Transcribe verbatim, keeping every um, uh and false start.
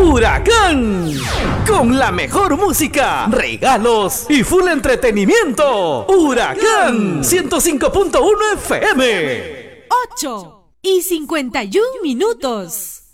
Huracán, con la mejor música, regalos y full entretenimiento. Huracán ciento cinco punto uno F M. ocho y cincuenta y un minutos.